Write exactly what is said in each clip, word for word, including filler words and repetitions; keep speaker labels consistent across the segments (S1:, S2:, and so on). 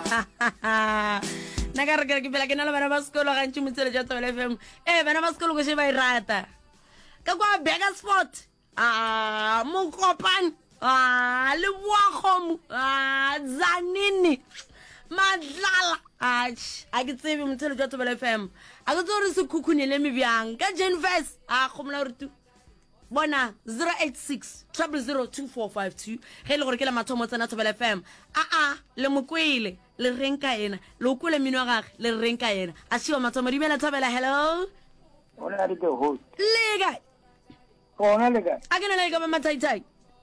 S1: Naka re ke pela ke na le bana ba sekolo ga ntse motsele ja Thobela F M. Eh bana ba sekolo go se ba irata. Ka kwa Bakersford. Ah mo kopane. Ah le boagomo. Ah Zanini. Madlala. Ah a ke tsebe motsele ja Thobela F M. A go tsore se khukhunele me byang ka Jenvers. Ah go mla re tu. Bona zero eight six zero zero two four five two ge le gore ke la mathomo tsena Thobela F M a a le mokwele le renka ena le ukule mino gage le renka ena a siwa mathomo di bela Thobela. Hello
S2: ona re ke host
S1: le ga
S2: ona le ga
S1: a ke na le ka ba mathaitai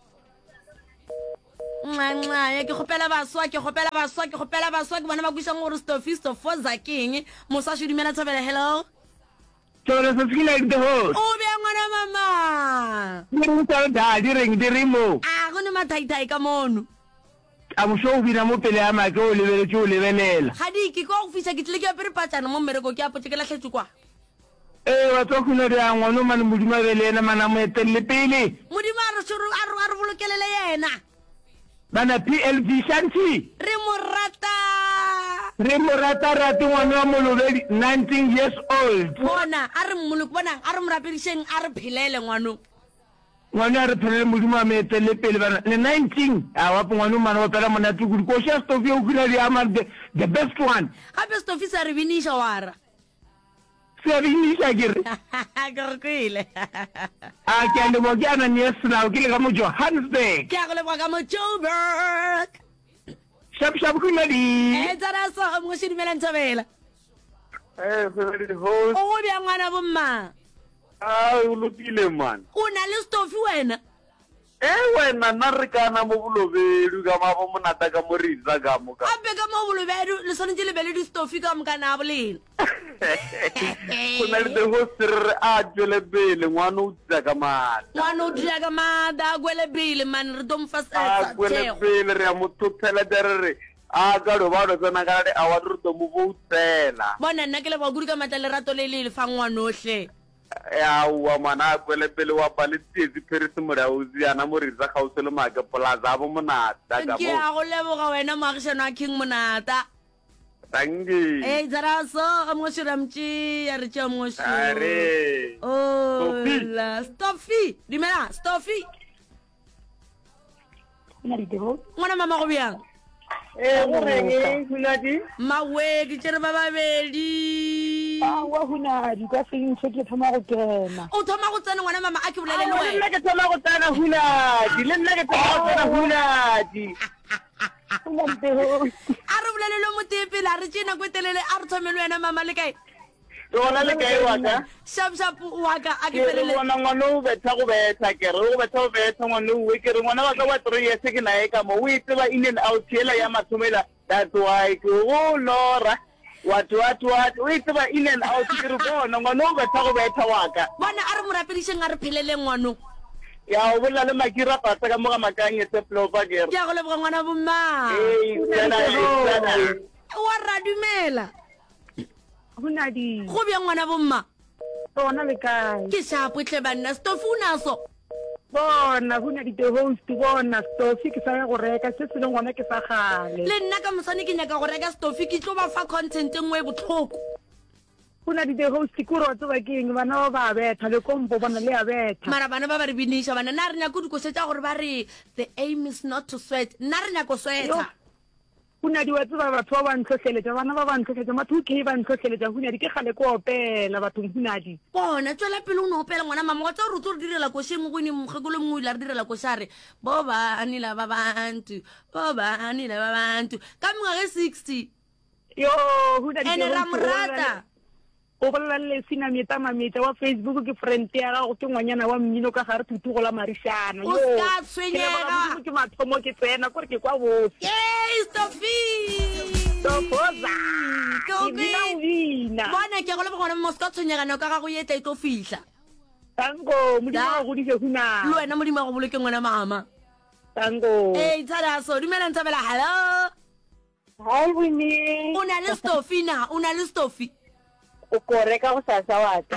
S1: nna ya ke gopela baswa ke gopela baswa ke gopela baswa ke bona ba kuisang gore stoffisto for zaking mosashi di bela Thobela. Hello
S2: Thobela se skile ke host
S1: o be ngwana mama
S2: ni mutsa da di ring di rimo
S1: a go ne mathaitai ka mono
S2: a mo show bina mo pele ya ma ke o lebele ke o lebelela
S1: ga di ke go fisa ke tle ke apere patsana mo mmereko ke apotse ke latlhetse kwa
S2: eh wa tso khuna di angwa no man modimo bele ena mana mo etelle pele
S1: modimo a re shuru a re a re bolokelele yena
S2: bana P L V Shanti
S1: re mo rata
S2: re mo rata rati ngwana wa molobedi nineteen years old
S1: bona a re mmoloko bona a re morapediseng a re phelele ngwano
S2: ngwana re phele modimo a me etelle pele bana le nineteen a wa ngwana mana wa pela mona tugudi ko sha stop yo khuna di ama the best one
S1: ga best officer re binisha wara
S2: se binisha kire
S1: ka kwile
S2: a ke le mo ke ana ni esna o ke le ka mo Johannesburg
S1: ke a go le ka mo Joburg
S2: shap shap khuna di
S1: e tsara so mo shidimela Thobela
S2: eh se di host
S1: o bya ngwana bomma
S2: ah o lotile man
S1: o na le stofi wena
S2: eh wena na re kana mo bolobedi ka mabo monata ka moriza ka mo ka
S1: ape ka mo bolobedu le sonetse le bele di stofi ka mo kana bolena
S2: kuna le ho sir a jole bele ngwana o tsa ka mata
S1: ngwana o dira ka mada gwele bile man re dom fa
S2: a
S1: sa
S2: kwele bele re mo thuthela derere a ka do ba do tsena ka le a wa re to mo botsela
S1: bona nna ke le ba guri ka matla le rato le le fa ngwanohle
S2: ya wa mana kwele bele wa pale tsizi perisi mora o ziana moriza ga o sele maaka plaza bo monata ka
S1: ke
S2: mo
S1: a go leboga wena moagishano wa king monata
S2: tangi
S1: eh tsara so mo shiramchi ya re tša mo shi
S2: are
S1: oh
S2: Stoffie.
S1: la stofi dimela stofi
S3: na di ho
S1: ngwana mama go byang
S2: eh go reng huladi
S1: mawe ke tsere ba babedi
S3: ah wa huna di ka seng se ke thoma go kena
S1: o thoma go tsena ngwana mama a ke bolele le
S2: le
S1: wena
S2: nna ke tsama go tsana huladi le nna ke tsama go tsana huladi
S3: huna di ho
S1: a re bolele le motepele a re tsena go telele a re thomele wena mama le kae
S2: yona le kae wa ka
S1: shap shap wa ka a ke
S2: ke re
S1: felele
S2: bona ngwana o betha go betha ke re o betha go betha ngwana o ke re ngwana wa ka wa three years ke nae ka mo o itse in and out hela ya mathomela that's why ke o lora what what what o itse in and out ke re bona ngwana o betha go betha wa ka
S1: bona a re morapediseng a re phelele ngwano
S2: ya o bolla le makira pata ka mo ga makanye se flopa ke re
S1: ke a go leboga ngwana bomma
S2: eh tsena tsena
S1: wa radumela
S3: huna di
S1: go bya ngwana bomma
S3: bona le kae
S1: ke shapotle banna stofu naso
S3: bona huna di the host bona stofi ke sa go reka se se le ngwana ke sa gale
S1: le nna ka mosane ke nyaka go reka stofi ke tlo ba fa content engwe botlhoko
S3: huna di the host ku ro tsa ke eng bana ba ba betha le kompo bona le a betha
S1: mara bana ba ba re binisha bana na re nyaka go dikosetsa gore ba re the aim is not to sweat na re nyaka go sweta
S3: huna di wa tsa batho ba ntlotlheletsa bana ba ba ntlotlheletsa mathu ke ba ntlotlheletsa huna di ke gale ko opela batho huna di
S1: bona tswela pele o ne opela ngwana mama wa tsa re tlo direla ko sheng go ne mogekolo mo ile re direla ko share bo ba anila ba bantu bo ba anila ba bantu ka mengwaga sixty
S3: yo huna di
S1: ene ra morata
S3: o bolla le sina meta mameta wa Facebook ke friend ya go ke ngwanyana wa mmino ka gare thutu go la marishana
S1: o ska tshwenyega
S3: ke mathomo ke tsena gore ke kwa bo
S1: yey stofi
S3: tofoza
S1: Go
S3: ke bina
S1: big.
S3: wina
S1: bona ke go le bona mo ska tshwenyega no ka ga go yetla itlo fihla
S3: tango modimo go di se huna
S1: le wena modimo go boloke ngwana mama
S3: tango
S1: eh tsala so dumela ntsabela hello
S3: hi wini
S1: o na le stofi na o na le stofi
S3: o koreka go sasa wa ka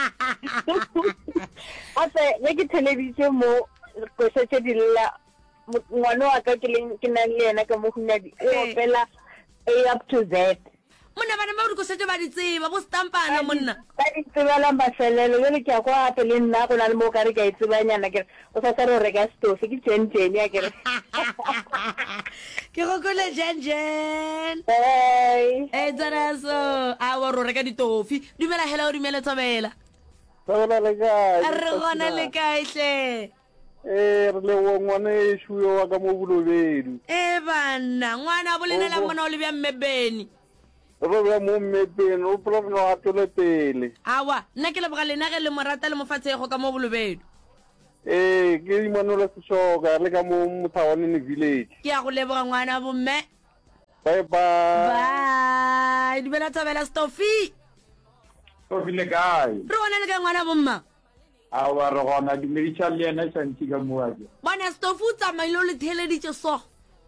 S3: ase le ke television mo ko se tse dilla ngwana wa ka ke le ke nang le yena ka mo huna di o pela
S4: A up to Z.
S1: monna bana ba go setse ba di tseba bo stampana monna
S4: Ba di tsebela mafelelo le ke kwa ape le nna go na le mo ka re ka itsebanyana ke o sa tsare re ka stove ke tshentsheng ya ke re
S1: ke go kole jenjen
S4: hey
S1: e tsara so a wa ro reka ditofi dumela hela o dumela tsobela
S2: Tsobela le kae?
S1: re gona le kae hle
S2: Eh re le ngwane shuyo wa ka mo Bolobedu.
S1: e bana ngwana bo lenela mona o le bya mmebeni
S2: Re be mo mmepeng o plof no atole pele.
S1: awa nna ke le boga lena ge le morata le mofatshego ka mo Bolobedu
S2: Eh ke Immanuel Sishoka le ka mo Mothawaneng village.
S1: ke ya go leboga ngwana bomme
S2: Bye bye.
S1: bye dumela tsobela stofi
S5: o file kae
S1: re gona le ka ngwana bomma
S5: a wa re gona di medical le ena santsi ka moaje
S1: bona stofi o tsamaile o le theleditše so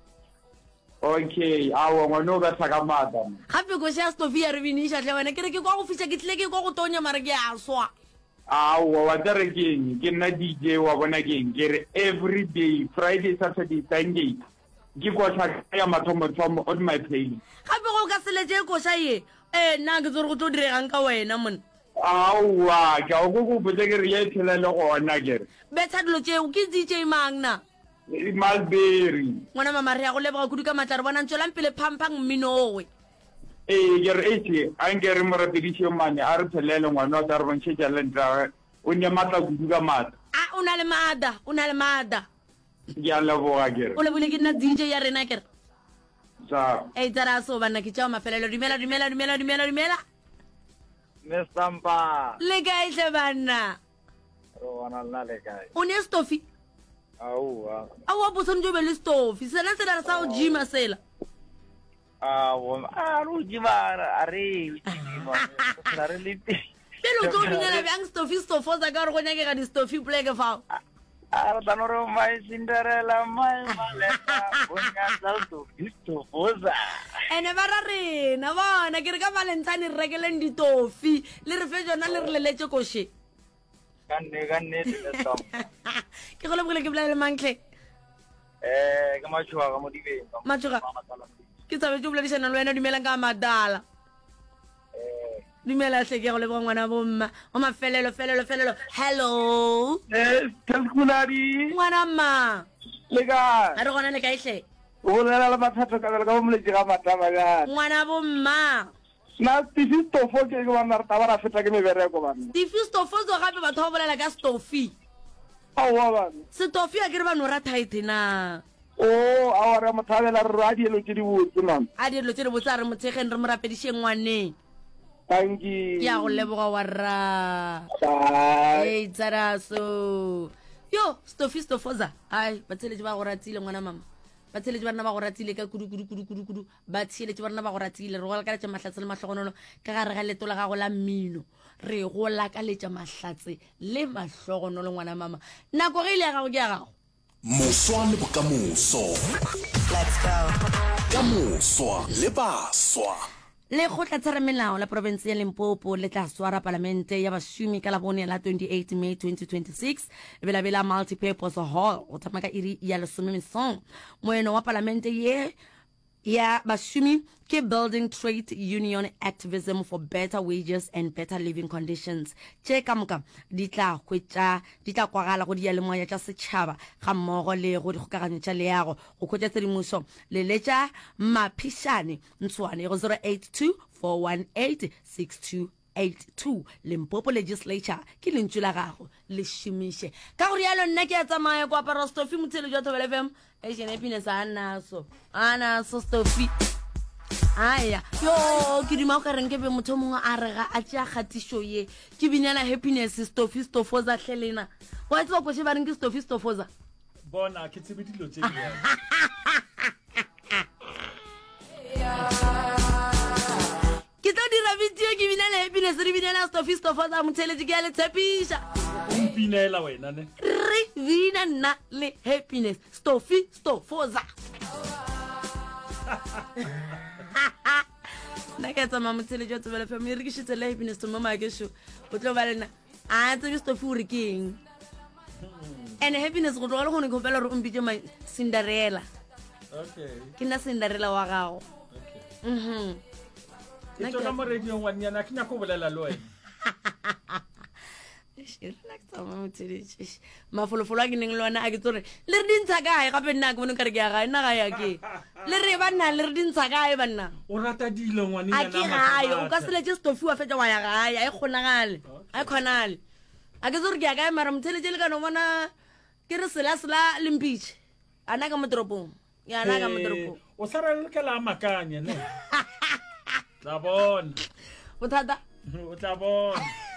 S5: okay a wa ngwana o ba tlhaka mata
S1: gape ko sha stofi ya re biniša tle wena ke re ke kwa go fiša ke tlile ke kwa go tonya mare ke a swa
S5: a wa wa tsere keng ke nna D J wa bona keng ke re every day Friday Saturday Sunday ke kwa tlhaka ya mathomo thomo on my plane
S1: gape go ka seletse koša ye eh nna ke tsore go tlo diregang ka wena monna
S5: awa ke a go go botse ke re ya tlhela le gona ke re
S1: betsa dilo tšeo ke D J magna
S5: Malberry
S1: ngwana mama re ya go leboga kudu ka matla re bona ntšwelang pele phampang mminowe
S5: eh ke re etse a nke re mo repetition mane a re phelele ngwana wa tsa re bontshe talenta o ne matla kudu ka mata
S1: a o na le maada o na le maada
S5: ke a leboga ke re
S1: o lebole ke nna D J ya rena ke re
S5: sa
S1: e tsara so banna ke tšao mafelelo dumela dumela dumela dumela dumela
S6: ne stampa
S1: le kae hle banna
S6: ro wana nna le kae
S1: o ne stofi
S6: aua
S1: a wa bosone jo be le stofi sena se dara sa o jima sela
S6: a wo a ro jima a re jima la re le
S1: pele o tlo dinela bjang stofi stofo sa ka gore go nyakega di-stofi poleke fao
S6: a re tano re mai Cinderella mai maleta bonya salto visto boza
S1: ene ba ra rena bona ke re ka valentine re rekeleng ditofi le re fe jona le re leletse koše
S6: kanne kanne le stampa
S1: ke go lebogile ke bolela le mantlhe
S6: eh ke matshoga mo dibeng
S1: Matshoga. ke tsabetse o boledišana le wena dumelang ka madala dumela hle ke ya go leboga ngwana bomma o mafelelo felelo felelo hello
S2: Eh tselkuladi
S1: ngwana mma
S2: le ka
S1: a re gona le kaetlhe
S2: o le la mathatho ka le ka mo le tšega mataba ya.
S1: ngwana bomma
S2: Na tifisto fo ke ke ba na taba ra feta ke mebereko bana.
S1: difistofoso gape batho ba bolela ka stofi
S2: Au wa bana.
S1: stofi a ke re bano ra tight na
S2: Oh a wa re mothabela re ra di lo ke di botse man.
S1: a di dilo tse re botse a re motshegeng re mo rapedišeng ngwaneng
S2: Thank
S1: ke
S2: you.
S1: ya go leboga wa rra
S2: Bye.
S1: e tsaraso yo stofi stofoza ai batsheletše ba go ratile ngwana mama batsheletše ba rena ba go ratile ka kudu kudu kudu kudu kudu batsheletše ba rena ba go ratile re go lakaletša mahlatse le mahlogonolo ka gare ga leto la gago la mmino re go lakaletša mahlatse le mahlogonolo ngwana mama nako ge ile ya gago ke ya gago
S7: moswa le bokamoso ka moswa le baswa
S1: le kgotlatshara melao la province ya Limpopo le tla swara palamente ya bašomi ka labone la twenty-eight May twenty twenty-six e be la bela multipurpose hall go thama ka iri ya lesome mesong moeno wa palamente ye ya bašomi ke building trade union activism for better wages and better living conditions tše ka moka di tla hwetša di tla kwagala go diyalemoya tša setšhaba ga mmogo le go dikgokaganyo tša leago go khwetša tshedimošo le letša maphišane ntshwane go zero eight two four one eight six two eight two Limpopo legislature ke lentšu la gago le šomiše ka go rialo nna ke ya tsamaya ko apara stofi motshele jwa Thobela F M e šene happiness a naso a naso stofi aya yo ke dima o ka reng ke be motho mongwe a rega a tšea kgatišo ye ke binela happiness stofi stofoza tlhelena wa tseba koše ba reng ke stofi stofoza
S8: bona ke tsebe dilo tse
S1: ke tlo dira video ke binela happiness re binela stofi stofoza motheletše ke ya le tshepiša
S8: mpinela wena ne
S1: re bina nna le happiness stofi stofoza nna ka tsamaya motheletše wa Thobela F M e rekišitse le happiness to mo makešo o tlo ba lena a tsebe stofi o re ke eng and happiness go tloga le gone kgopela gore o mpitše ma Cinderella
S8: okay
S1: ke nna Cinderella wa gago Mhm.
S8: ke tsona mo radio wa nyana ke nyako bolela le wena
S1: mafolofolo a ke neng le ona a ke tsore le re dintsha kae gape nna ke bone kare ke ya gae nna ga ya ke le re banna le re dintsha kae banna
S8: o rata dilo ngwane
S1: a ke gae o ka seletse stofi wa fetsa wa ya gae a e kgonagale a e kgonale a ke tsore ke ya kae mara motheletše le ka no bona ke re sela-sela lempitše ana ka mo toropong ya ana ka mo toropong
S8: o sarelekela makanye ne tla bona
S1: bothata
S8: o tla bona